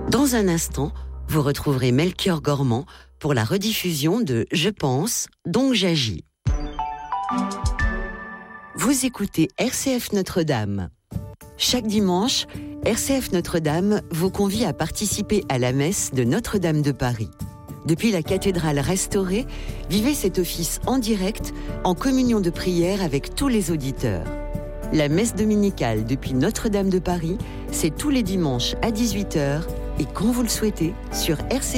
Dans un instant, vous retrouverez Melchior Gormand pour la rediffusion de « Je pense, donc j'agis ». Vous écoutez RCF Notre-Dame. Chaque dimanche, RCF Notre-Dame vous convie à participer à la messe de Notre-Dame de Paris. Depuis la cathédrale restaurée, vivez cet office en direct, en communion de prière avec tous les auditeurs. La messe dominicale depuis Notre-Dame de Paris, c'est tous les dimanches à 18h et quand vous le souhaitez sur RCF.